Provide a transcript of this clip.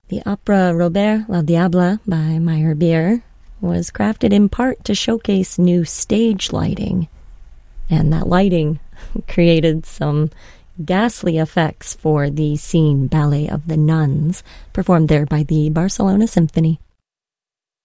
The opera Robert le Diable by Meyerbeer was crafted in part to showcase new stage lighting, and that lighting created some ghastly effects for the scene Ballet of the Nuns, performed there by the Barcelona Symphony.